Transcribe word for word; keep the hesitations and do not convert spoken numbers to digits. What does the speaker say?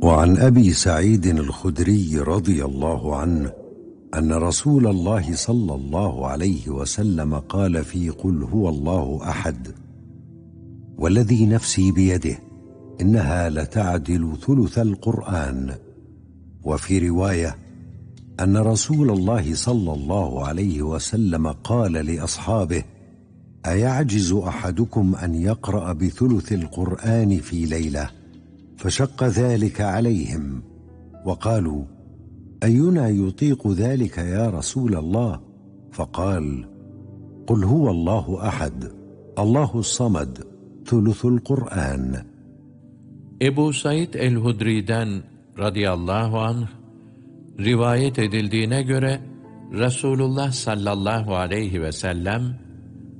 وعن أبي سعيد الخدري رضي الله عنه أن رسول الله صلى الله عليه وسلم قال في قل هو الله أحد: والذي نفسي بيده إنها لتعدل ثلث القرآن. وفي رواية أن رسول الله صلى الله عليه وسلم قال لأصحابه: أيعجز أحدكم أن يقرأ بثلث القرآن في ليلة؟ فشق ذلك عليهم وقالوا: أينا يطيق ذلك يا رسول الله؟ فقال: قل هو الله أحد الله الصمد ثلث القرآن. Ebu Said el-Hudri'den radıyallahu anh rivayet edildiğine göre Resulullah sallallahu aleyhi ve sellem